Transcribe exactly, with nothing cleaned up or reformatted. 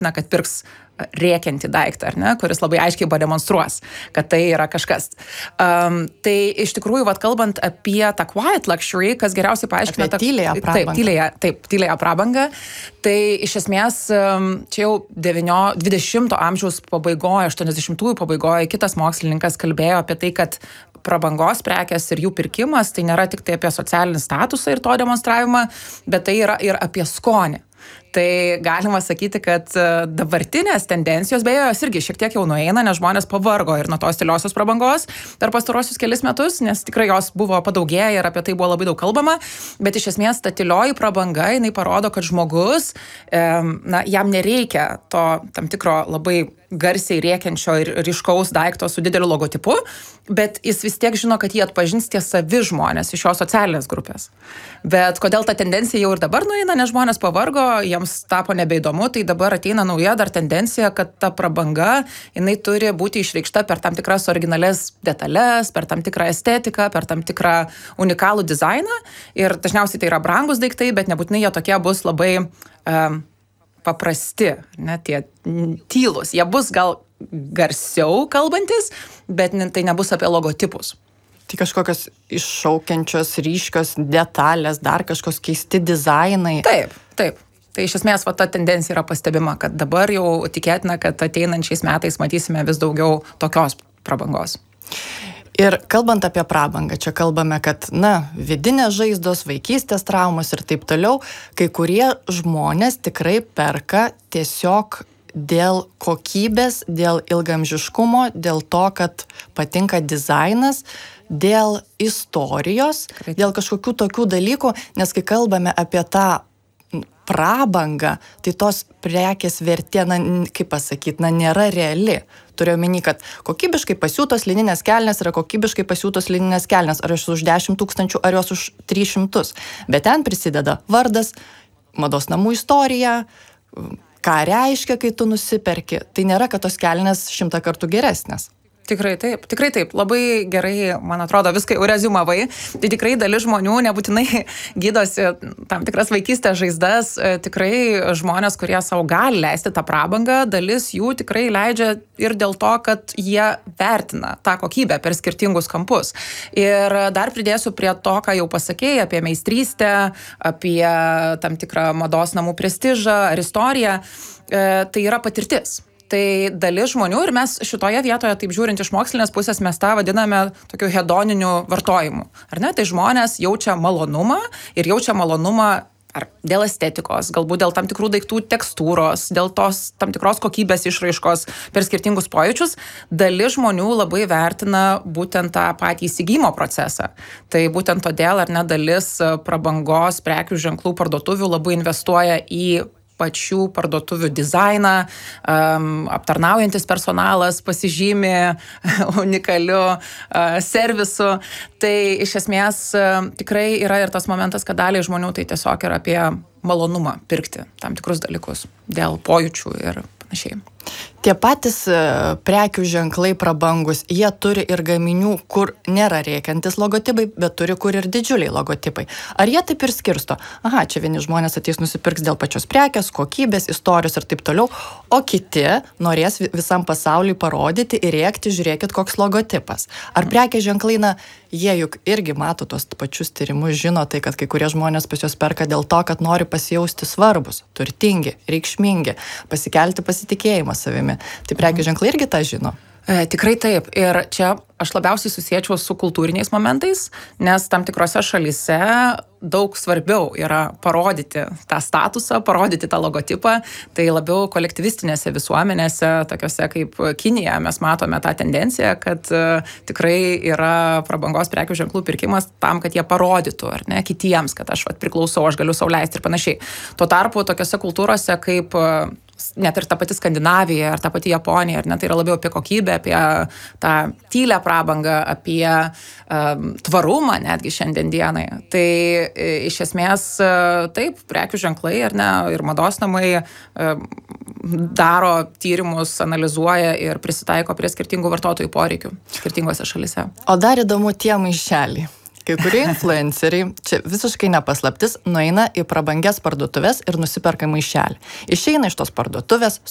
na, kad pirks rėkiantį daiktą, ar ne, kuris labai aiškiai pademonstruos, kad tai yra kažkas. Um, tai iš tikrųjų, vat, kalbant apie tą quiet luxury, kas geriausiai paaiškina... Apie tylėją prabangą. Taip, tylėją, taip, tylėją prabangą. Tai iš esmės, čia jau dvidešimto amžiaus pabaigoje, aštuoniasdešimtųjų pabaigoje, kitas mokslininkas kalbėjo apie tai, kad prabangos prekės ir jų pirkimas, tai nėra tik tai apie socialinį statusą ir to demonstravimą, bet tai yra ir apie skonį. Tai galima sakyti, kad dabartinės tendencijos, beje, jos irgi šiek tiek jau nueina, nes žmonės pavargo ir nuo tos tyliosios prabangos per pastarosius kelis metus, nes tikrai jos buvo padaugėję ir apie tai buvo labai daug kalbama, bet iš esmės ta tylioji prabanga, jinai parodo, kad žmogus, na, jam nereikia to tam tikro labai garsiai rėkiančio ir ryškaus daikto su dideliu logotipu, bet jis vis tiek žino, kad jį atpažins tie savi žmonės iš jo socialinės grupės. Bet kodėl ta tendencija jau ir dabar nueina, nes žmonės pavargo, jiems tapo nebeįdomu, tai dabar ateina nauja dar tendencija, kad ta prabanga, jinai turi būti išreikšta per tam tikras originales detalės, per tam tikrą estetiką, per tam tikrą unikalų dizainą ir dažniausiai tai yra brangus daiktai, bet nebūtinai jie tokie bus labai um, paprasti, ne, tie tylus. Jie bus gal garsiau kalbantis, bet tai nebus apie logotipus. Tai kažkokios iššaukiančios, ryškios detalės, dar kažkokios keisti dizainai. Taip, taip. Tai iš esmės va, ta tendencija yra pastebima, kad dabar jau tikėtina, kad ateinančiais metais matysime vis daugiau tokios prabangos. Ir kalbant apie prabangą, čia kalbame, kad, na, vidinės žaizdos, vaikystės traumos ir taip toliau, kai kurie žmonės tikrai perka tiesiog dėl kokybės, dėl ilgamžiškumo, dėl to, kad patinka dizainas, dėl istorijos, dėl kažkokių tokių dalykų, nes kai kalbame apie tą prabangą, tai tos prekės vertė, na, kaip pasakyti, na, nėra reali. Turiu omeny, kad kokybiškai pasiūtos lininės kelnės yra kokybiškai pasiūtos lininės kelnės, ar jos už dešimt tūkstančių, ar jos už tris šimtus. Bet ten prisideda vardas, mados namų istorija, ką reiškia, kai tu nusiperki. Tai nėra, kad tos kelnės šimtą kartų geresnės. Tikrai taip, tikrai taip. Labai gerai, man atrodo, viską jau rezumavai. Tai tikrai dalis žmonių nebūtinai gydosi tam tikras vaikystės žaizdas. Tikrai žmonės, kurie savo gali leisti tą prabangą, dalis jų tikrai leidžia ir dėl to, kad jie vertina tą kokybę per skirtingus kampus. Ir dar pridėsiu prie to, ką jau pasakėjai apie meistrystę, apie tam tikrą mados namų prestižą ar istoriją. Tai yra patirtis. Tai dalis žmonių ir mes šitoje vietoje, taip žiūrint iš mokslinės pusės, mes tą vadiname tokiu hedoniniu vartojimu. Ar ne? Tai žmonės jaučia malonumą ir jaučia malonumą ar dėl estetikos, galbūt dėl tam tikrų daiktų tekstūros, dėl tos tam tikros kokybės išraiškos per skirtingus pojūčius. Dalis žmonių labai vertina būtent tą patį įsigijimo procesą. Tai būtent todėl, ar ne, dalis prabangos prekių ženklų parduotuvių labai investuoja į pačių parduotuvių dizainą, um, aptarnaujantis personalas pasižymi unikaliu uh, servisu. Tai iš esmės uh, tikrai yra ir tas momentas, kad daliai žmonių tai tiesiog yra apie malonumą pirkti tam tikrus dalykus dėl pojūčių ir panašiai. Tie patys prekių ženklai prabangus, jie turi ir gaminių, kur nėra rėkiantis logotipai, bet turi kur ir didžiuliai logotipai. Ar jie taip ir skirsto? Aha, čia vieni žmonės ateis nusipirks dėl pačios prekės, kokybės, istorijos ir taip toliau, o kiti norės visam pasauliui parodyti ir rėkti, žiūrėkit, koks logotipas. Ar prekės ženklai, na, jie juk irgi mato tos pačius tyrimus, žino tai, kad kai kurie žmonės pas juos perka dėl to, kad nori pasijausti svarbus, turtingi, reikšmingi, pasikelti pasitikėjimą savimi. Tai prekių ženklai irgi tą žino? E, tikrai taip. Ir čia aš labiausiai susiečiau su kultūriniais momentais, nes tam tikrose šalyse daug svarbiau yra parodyti tą statusą, parodyti tą logotipą. Tai labiau kolektyvistinėse visuomenėse, tokiose kaip Kinija, mes matome tą tendenciją, kad uh, tikrai yra prabangos prekių ženklų pirkimas tam, kad jie parodytų, ar ne, kitiems, kad aš vat, priklausau, aš galiu sau leisti ir panašiai. Tuo tarpu tokiose kultūrose kaip uh, net ir ta pati Skandinavija ar ta pati Japonija, ar ne, tai yra labiau apie kokybę, apie tą tylę prabangą, apie um, tvarumą netgi šiandien dienai. Tai e, iš esmės e, taip, prekių ženklai, ar ne, ir mados namai e, daro tyrimus, analizuoja ir prisitaiko prie skirtingų vartotojų poreikių skirtingose šalyse. O dar įdomu tie maišeliai. Kai kurie influenceriai, čia visiškai nepaslaptis, nueina į prabangias parduotuvės ir nusiperka maišelį. Išeina iš tos parduotuvės